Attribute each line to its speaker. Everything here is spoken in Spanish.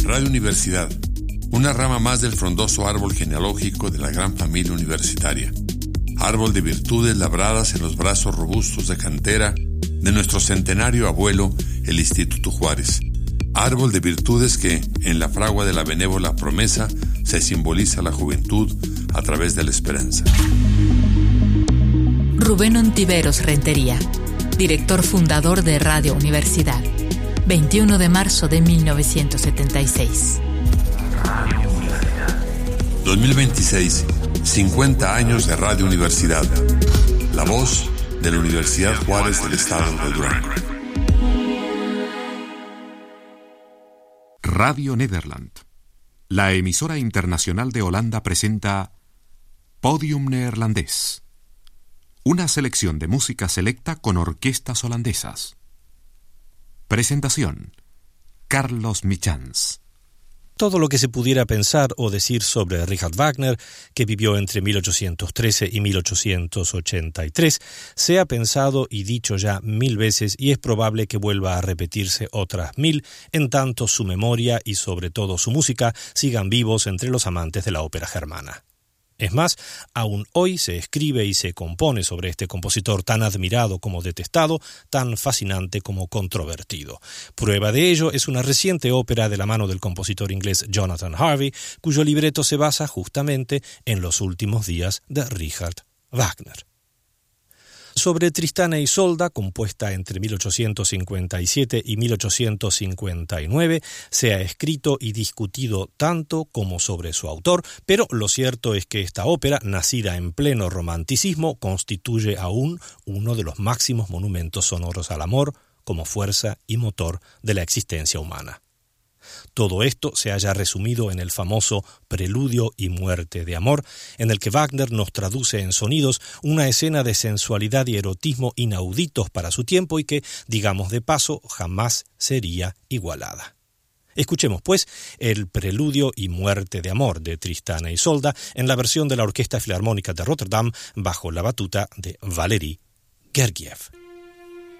Speaker 1: Radio Universidad, una rama más del frondoso árbol genealógico de la gran familia universitaria. Árbol de virtudes labradas en los brazos robustos de cantera de nuestro centenario abuelo, el Instituto Juárez. Árbol de virtudes que, en la fragua de la benévola promesa, se simboliza la juventud a través de la esperanza.
Speaker 2: Rubén Ontiveros Rentería, director fundador de Radio Universidad, 21 de marzo de 1976.
Speaker 1: 2026, 50 años de Radio Universidad. La voz de la Universidad Juárez del Estado de Durango.
Speaker 3: Radio Nederland, la emisora internacional de Holanda, presenta Podium Neerlandés, una selección de música selecta con orquestas holandesas. Presentación: Carlos Michans.
Speaker 4: Todo lo que se pudiera pensar o decir sobre Richard Wagner, que vivió entre 1813 y 1883, se ha pensado y dicho ya 1000 veces, y es probable que vuelva a repetirse otras 1000, en tanto su memoria y sobre todo su música sigan vivos entre los amantes de la ópera germana. Es más, aún hoy se escribe y se compone sobre este compositor tan admirado como detestado, tan fascinante como controvertido. Prueba de ello es una reciente ópera de la mano del compositor inglés Jonathan Harvey, cuyo libreto se basa justamente en los últimos días de Richard Wagner. Sobre Tristana e Isolda, compuesta entre 1857 y 1859, se ha escrito y discutido tanto como sobre su autor, pero lo cierto es que esta ópera, nacida en pleno romanticismo, constituye aún uno de los máximos monumentos sonoros al amor como fuerza y motor de la existencia humana. Todo esto se haya resumido en el famoso Preludio y Muerte de Amor, en el que Wagner nos traduce en sonidos una escena de sensualidad y erotismo inauditos para su tiempo y que, digamos de paso, jamás sería igualada. Escuchemos, pues, el Preludio y Muerte de Amor de Tristana e Isolda en la versión de la Orquesta Filarmónica de Rotterdam bajo la batuta de Valery Gergiev.